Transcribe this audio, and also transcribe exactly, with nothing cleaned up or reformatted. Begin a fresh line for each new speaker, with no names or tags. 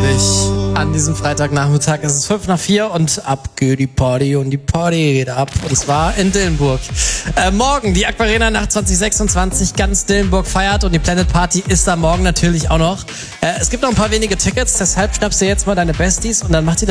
natürlich an diesem Freitagnachmittag. Es ist fünf nach vier und ab geht die Party und die Party geht ab. Und zwar in Dillenburg. Äh, morgen die Aquarena nach zwanzig sechsundzwanzig. Ganz Dillenburg feiert und die Planet Party ist da morgen natürlich auch noch. Äh, es gibt noch ein paar wenige Tickets, deshalb schnappst du jetzt mal deine Besties und dann macht ihr